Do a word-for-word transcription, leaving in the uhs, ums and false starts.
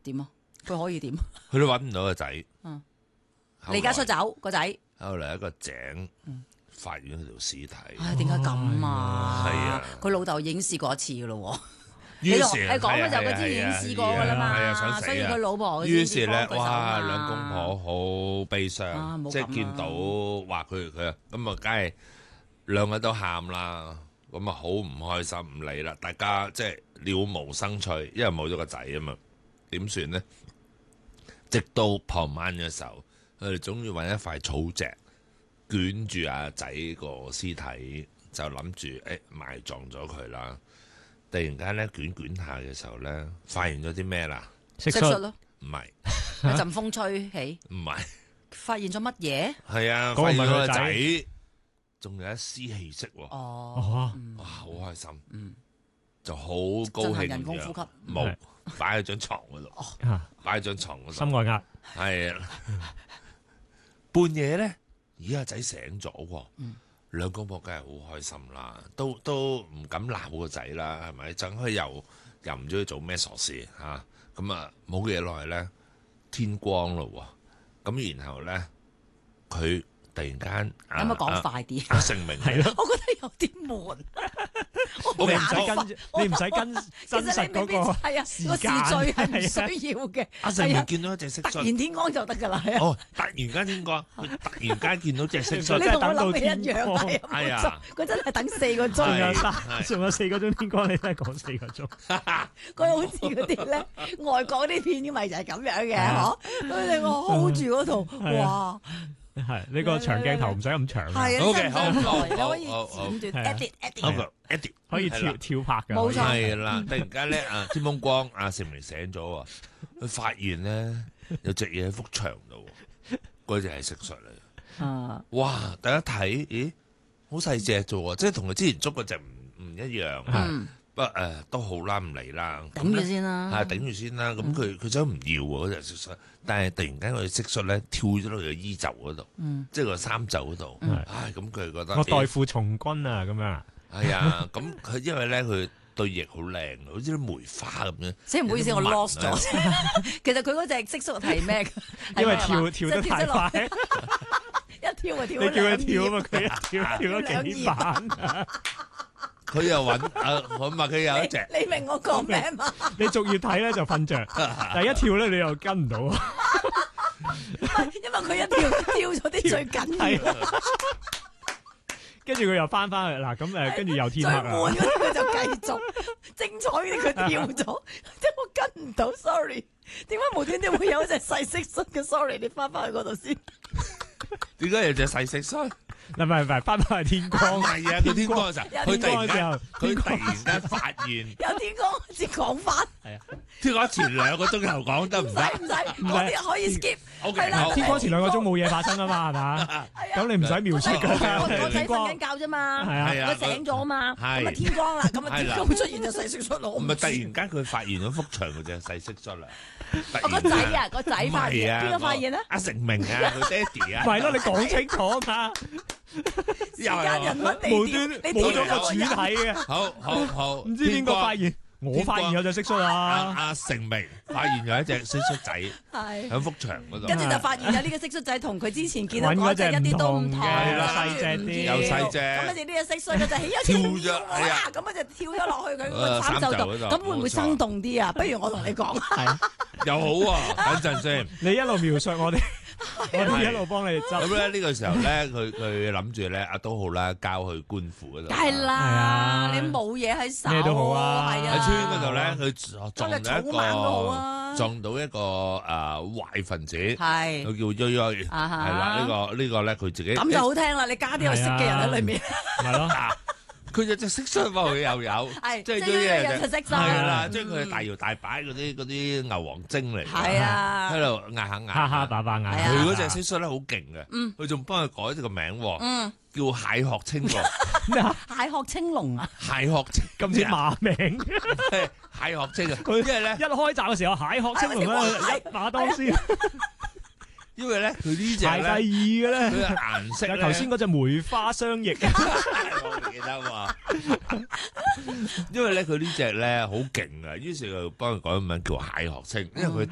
點啊？佢可以點？ 佢都揾唔到個仔。 嗯， 後來離家出走個仔。 後嚟一個井發現咗條屍體。 唉，點解咁啊？ 係啊， 佢老豆已經試過一次噶咯。 於是你講嘅就佢之前已經試過噶啦嘛， 係啊，想死啊！ 所以佢老婆於是咧， 先至幫佢手哇， 嘛兩公婆好悲傷， 啊冇咁啊即係見到話佢佢咁啊，梗係兩個都喊啦，咁啊好唔開心，唔理啦，大家即係了無生趣，因為冇咗個仔啊嘛，點算呢？直到傍晚嘅時候，佢哋總要揾一塊草席捲住阿仔個屍體，就諗住誒埋葬咗佢啦。突然間咧捲捲下嘅時候咧，發現咗啲咩啦？ 蟋蟀咯， 唔係一陣風吹起， 唔係， 發現咗乜嘢？ 係啊， 嗰個發現咗個唔係個仔仔，仲有一絲氣息喎。 哦， 哇，好開心， 嗯， 就好高進行興人工呼吸咁樣冇擺喺張床嗰度， 啊擺喺張床嗰度， 心外壓， 係啊。半夜咧，咦阿仔醒咗喎，兩公婆梗係好開心啦，都都唔敢鬧個仔啦，係咪？陣佢又又唔知佢做咩傻事嚇，咁啊冇幾耐咧，天光咯喎，咁然後咧佢突然間可唔可以講快啲？ 阿成明係咯， 我覺得有啲悶。 你唔使我跟，你唔使跟真實嗰個係啊，個時時間序係唔需要嘅。 阿成係啊， 明見到一隻蟋突蟀， 然天光就得㗎啦。係啊， 哦，突然間天光，佢突然間見到隻蟋蟀真，係你同我等到諗起一樣， 天光係係啊啊，佢真係等四個仲鐘， 有係三，仲有四個鐘天光，你真係講四個鐘。 佢好似嗰啲咧外國啲片咪就係咁樣嘅，嗬？佢哋我 hold 住嗰度， 係哇！ 係你個長鏡頭唔使咁長啊， 係啊， OK， 真係好唔好你可以好好剪段係啊 edit 好 edit。 個 Eddie 可以跳係啦跳拍㗎。 冇錯係啦，突然間咧啊，天蒙光，阿成明醒咗喎，佢發現咧有隻嘢喺幅牆度喎，嗰隻係蟋蟀嚟。 啊， 哇！大家睇，咦，好細隻啫喎，即係同佢之前捉嗰隻唔唔一樣。 嗯， 不過誒都好啦，唔理啦， 頂住先啦。 係頂住先啦。咁佢佢想唔要喎嗰隻蟋蟀，但係突然間佢蟋蟀咧跳咗落佢嘅衣袖嗰度， 嗯即係個衫袖嗰度。 嗯唉，咁佢覺得我代咦父從軍啊，咁樣啊， 係啊，咁佢因為咧佢對翼好靚，好似啲梅花咁樣。 即係唔好意思，我有啲紋 lost 咗。其實佢嗰隻蟋蟀係咩㗎？ 因為係咪話跳跳得太快， 一跳就跳你咗兩叫佢跳啊嘛， 頁佢一跳跳咗幾版， 佢又揾啊，我話佢有一隻。 你明我講咩嘛？ 你逐頁睇咧就瞓着，但係一跳咧你又跟唔到啊， 因為佢一跳跳咗啲最緊要、 係啊跟住佢又翻翻去嗱，咁誒跟住又天黑最悶啊， 嗰啲佢就繼續，精彩嗰啲佢跳咗，即係我跟唔到，sorry。點解無端端會有一隻細蟋蟀嘅？sorry，你翻返去嗰度先。 點解有隻細蟋蟀？ 唔係唔係翻翻去天唔光， 係啊！佢天光嘅時候， 有佢突然間天光嘅時候佢突然間發現， 有天光開始講翻， 係啊， 天光前兩個鐘頭講得唔唔得使唔使，嗰啲可以 skip。 ？OK， 係啦好。 天光前兩個鐘冇嘢發生啊嘛，係嘛？咁你唔使描述我我㗎， 仔瞓天光緊覺啫嘛， 係啊係啊佢醒咗嘛， 係咁啊天光啦，咁啊係啦點解會出現隻細蟋蟀咯？我唔唔係突知然間佢發現咗幅牆嗰隻細蟋蟀啦。 我個仔啊，個仔發現，邊個發現咧？ 阿成明啊，佢爹哋啊， 咪咯，你講清楚啊嘛， 時間人物地無點， 端你冇咗個主個人。 題嘅， 好好好， 唔知邊個發現，我發現有隻蟋蟀阿啊， 阿成明發現有一隻蟋蟀仔係。 喺幅牆嗰度， 跟住就發現有呢個蟋蟀仔同佢之前見到揾嗰隻嗰隻一啲都唔同， 唔同嘅係啦跟住細隻啲唔又細隻咁跟住呢隻蟋蟀佢就起咗跳跳咗係啊咁啊就跳咗落去佢個誒衫袖度， 衫袖嗰度咁會唔會生動啲啊？不如我同你講， 係啊， 又好喎。等陣先。 你一路描述我哋，我哋一路幫你執， 咁咧呢個時候咧，佢佢諗住咧，阿都好啦，交去官府嗰度。 梗係係啦啊， 你冇嘢喺手， 咩都好啊係啊， 喺村嗰度咧，佢撞到一裝隻草蜢都好個啊撞到一個誒壞分子，佢係叫悠悠，係啊哈啦，呢個呢個咧佢自己咁就好聽啦，你加啲有識嘅人喺裏面， 咪咯， 佢有隻蟋蟀喎，佢又有， 係即係即係悠悠有隻蟋蟀係啦，即係佢係大搖大擺嗰啲嗰啲牛王精嚟㗎， 係啊喺度壓下壓哈哈下。 打打眼， 係啊佢嗰隻蟋蟀咧好勁嘅， 嗯佢仲幫佢改咗個名喎， 嗯， 叫蟹殼青喎， 咩啊？ 蟹殼青龍啊， 蟹殼青咁似馬名， 蟹殼青啊！ 佢因為咧一。開閘嘅時候，蟹殼青龍咧一馬當先， 因為咧佢呢隻排第二咧， 嘅咧佢。嘅顏色有咧， 頭先嗰隻梅花雙翼， 我唔記得喎。因為咧佢呢隻咧好勁啊，於是佢幫佢改個名叫蟹殼青，因為佢